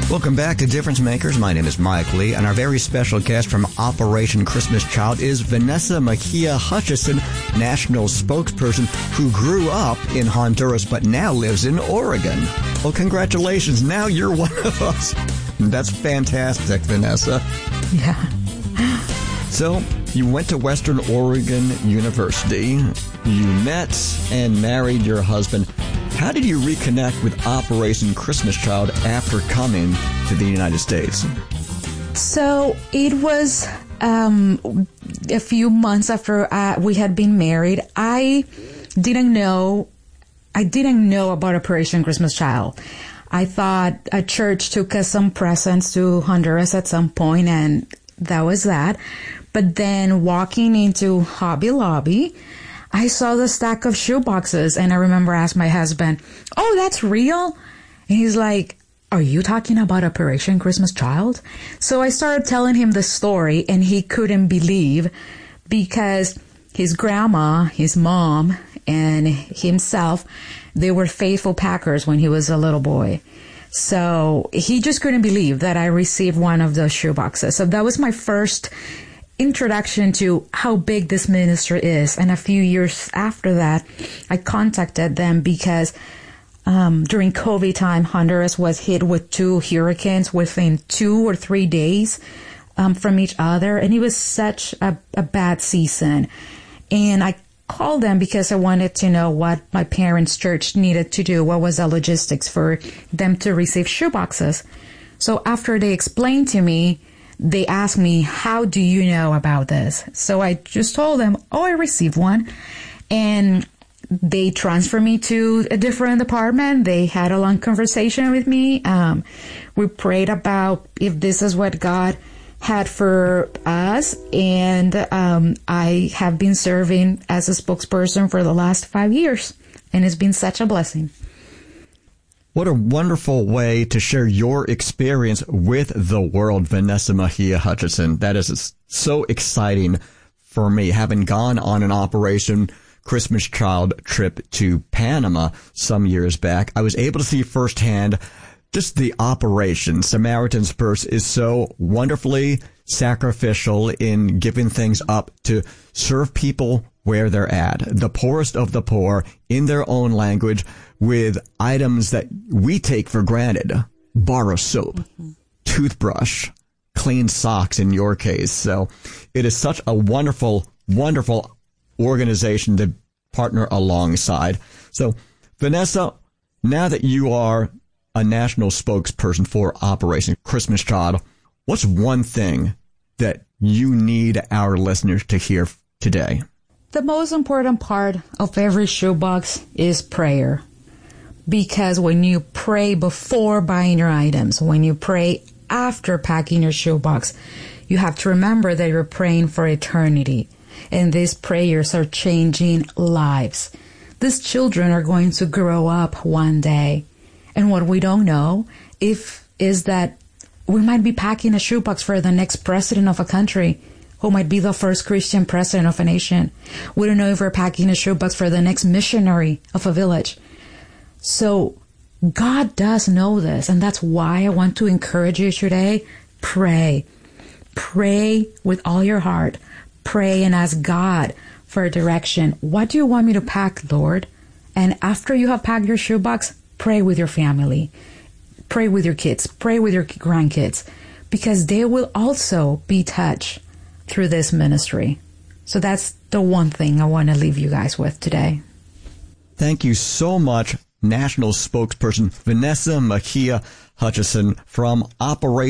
Welcome back to Difference Makers. My name is Mike Lee, and our very special guest from Operation Christmas Child is Vanessa Mejia Hutchison, national spokesperson who grew up in Honduras but now lives in Oregon. Well, congratulations. Now you're one of us. That's fantastic, Vanessa. Yeah. So, you went to Western Oregon University. You met and married your husband. How did you reconnect with Operation Christmas Child after coming to the United States? So it was a few months after we had been married. I didn't know about Operation Christmas Child. I thought a church took us some presents to Honduras at some point, and that was that. But then walking into Hobby Lobby, I saw the stack of shoe boxes, and I remember asking my husband, "Oh, that's real?" And he's like, "Are you talking about Operation Christmas Child?" So I started telling him the story, and he couldn't believe, because his grandma, his mom, and himself, they were faithful Packers when he was a little boy. So he just couldn't believe that I received one of those shoe boxes. So that was my first introduction to how big this ministry is. And a few years after that, I contacted them because during COVID time, Honduras was hit with 2 hurricanes within 2 or 3 days from each other. And it was such a bad season. And I called them because I wanted to know what my parents' church needed to do. What was the logistics for them to receive shoe boxes? So after they explained to me, they asked me, "How do you know about this?" So I just told them, "Oh, I received one." And they transferred me to a different department. They had a long conversation with me. We prayed about if this is what God had for us. And I have been serving as a spokesperson for the last 5 years. And it's been such a blessing. What a wonderful way to share your experience with the world, Vanessa Mejia Hutchison. That is so exciting for me. Having gone on an Operation Christmas Child trip to Panama some years back, I was able to see firsthand just the operation. Samaritan's Purse is so wonderfully sacrificial in giving things up to serve people where they're at, the poorest of the poor, in their own language, with items that we take for granted. Bar of soap, toothbrush, clean socks in your case. So it is such a wonderful, wonderful organization to partner alongside. So Vanessa, now that you are a national spokesperson for Operation Christmas Child, what's one thing that you need our listeners to hear today? The most important part of every shoebox is prayer. Because when you pray before buying your items, when you pray after packing your shoebox, you have to remember that you're praying for eternity. And these prayers are changing lives. These children are going to grow up one day. And what we don't know is that we might be packing a shoebox for the next president of a country, who might be the first Christian president of a nation. We don't know if we're packing a shoebox for the next missionary of a village. So God does know this, and that's why I want to encourage you today. Pray. Pray with all your heart. Pray and ask God for direction. What do you want me to pack, Lord? And after you have packed your shoebox, pray with your family. Pray with your kids. Pray with your grandkids, because they will also be touched through this ministry. So that's the one thing I want to leave you guys with today. Thank you so much, National Spokesperson Vanessa Mejia Hutchison from Operation